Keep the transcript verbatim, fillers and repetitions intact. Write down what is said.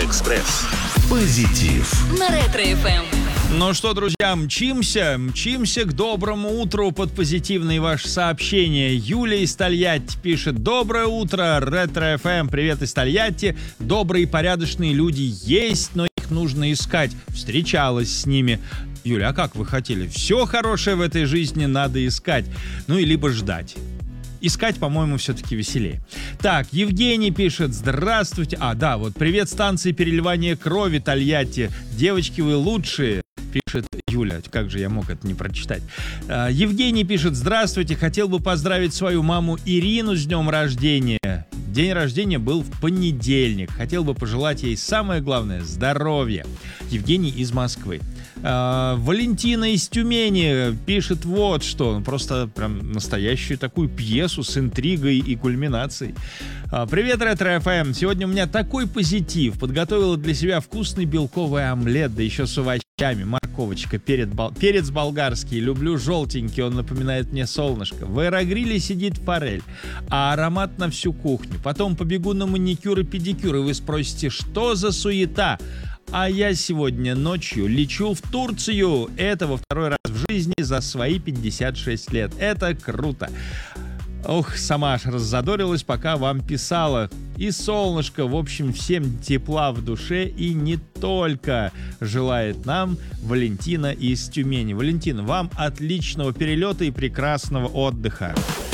Рекорд-экспресс. Позитив. На Ретро-эф эм. Ну что, друзья, мчимся, мчимся к доброму утру под позитивные ваши сообщения. Юлия из Тольятти пишет: доброе утро, Ретро-эф эм, привет из Тольятти. Добрые и порядочные люди есть, но их нужно искать. Встречалась с ними. Юля, а как вы хотели? Все хорошее в этой жизни надо искать. Ну и либо ждать. Искать, по-моему, все-таки веселее. Так, Евгений пишет: здравствуйте. А, да, вот привет станции переливания крови Тольятти. Девочки, вы лучшие. Пишет Юля. Как же я мог это не прочитать? А, Евгений пишет: здравствуйте. Хотел бы поздравить свою маму Ирину с днем рождения. День рождения был в понедельник. Хотел бы пожелать ей самое главное — здоровья. Евгений из Москвы. А, Валентина из Тюмени пишет вот что. Просто прям настоящую такую пьесу с интригой и кульминацией. А, привет, Ретро-эф эм. Сегодня у меня такой позитив. Подготовила для себя вкусный белковый омлет, да еще с овощами. Морковочка, перец, бол... перец болгарский. Люблю желтенький, он напоминает мне солнышко. В аэрогриле сидит форель, а аромат на всю кухню. Потом побегу на маникюр и педикюр, и вы спросите, что за суета? А я сегодня ночью лечу в Турцию. Это во второй раз в жизни за свои пятьдесят шесть лет. Это круто. Ох, сама аж раззадорилась, пока вам писала. И солнышко, в общем, всем тепла в душе и не только, желает нам Валентина из Тюмени. Валентина, вам отличного перелета и прекрасного отдыха.